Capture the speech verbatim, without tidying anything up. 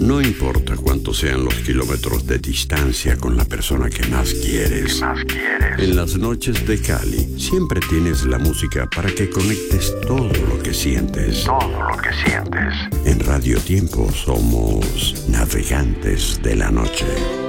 No importa cuántos sean los kilómetros de distancia con la persona que más quieres. más quieres? En las noches de Cali siempre tienes la música para que conectes todo lo que sientes. Todo lo que sientes. En Radio Tiempo somos navegantes de la noche.